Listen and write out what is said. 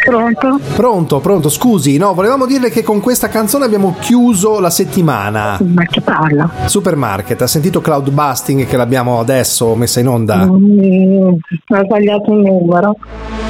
Pronto? Pronto, scusi, no, volevamo dirle che con questa canzone abbiamo chiuso la settimana. Ma chi parla? Supermarket, ha sentito Cloud Busting che l'abbiamo adesso messa in onda? Ho sbagliato il numero.